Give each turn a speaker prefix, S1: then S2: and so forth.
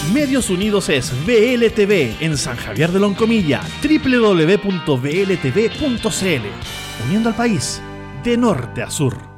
S1: Medios Unidos es VLTV en San Javier de Loncomilla, www.vltv.cl, uniendo al país de norte a sur.